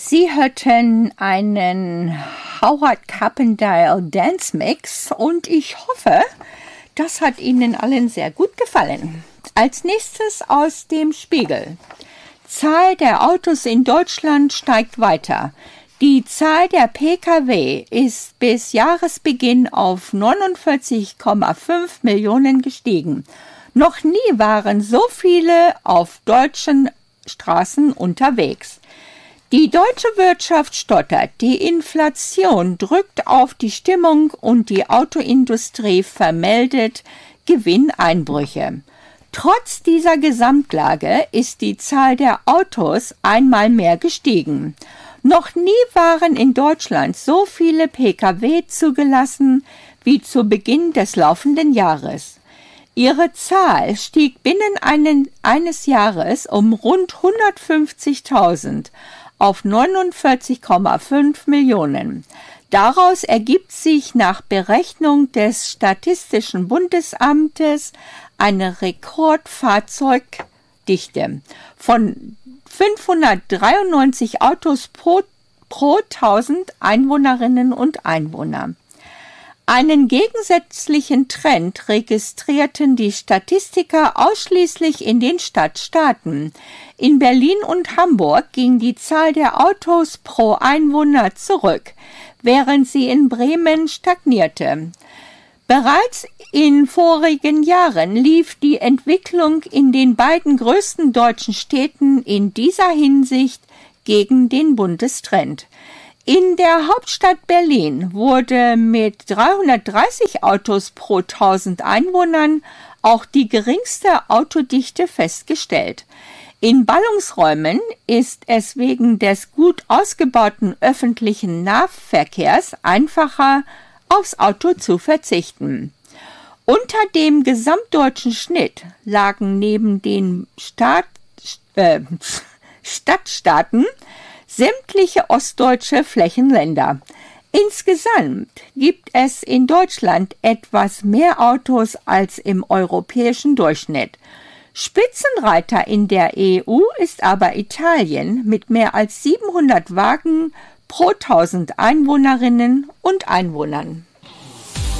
Sie hörten einen Howard Carpendale Dance Mix und ich hoffe, das hat Ihnen allen sehr gut gefallen. Als nächstes aus dem Spiegel. Zahl der Autos in Deutschland steigt weiter. Die Zahl der Pkw ist bis Jahresbeginn auf 49,5 Millionen gestiegen. Noch nie waren so viele auf deutschen Straßen unterwegs. Die deutsche Wirtschaft stottert, die Inflation drückt auf die Stimmung und die Autoindustrie vermeldet Gewinneinbrüche. Trotz dieser Gesamtlage ist die Zahl der Autos einmal mehr gestiegen. Noch nie waren in Deutschland so viele Pkw zugelassen wie zu Beginn des laufenden Jahres. Ihre Zahl stieg binnen eines Jahres um rund 150.000 auf 49,5 Millionen. Daraus ergibt sich nach Berechnung des Statistischen Bundesamtes eine Rekordfahrzeugdichte von 593 Autos pro 1000 Einwohnerinnen und Einwohner. Einen gegensätzlichen Trend registrierten die Statistiker ausschließlich in den Stadtstaaten. In Berlin und Hamburg ging die Zahl der Autos pro Einwohner zurück, während sie in Bremen stagnierte. Bereits in vorigen Jahren lief die Entwicklung in den beiden größten deutschen Städten in dieser Hinsicht gegen den Bundestrend. In der Hauptstadt Berlin wurde mit 330 Autos pro 1000 Einwohnern auch die geringste Autodichte festgestellt. In Ballungsräumen ist es wegen des gut ausgebauten öffentlichen Nahverkehrs einfacher, aufs Auto zu verzichten. Unter dem gesamtdeutschen Schnitt lagen neben den Stadtstaaten sämtliche ostdeutsche Flächenländer. Insgesamt gibt es in Deutschland etwas mehr Autos als im europäischen Durchschnitt. Spitzenreiter in der EU ist aber Italien mit mehr als 700 Wagen pro 1000 Einwohnerinnen und Einwohnern.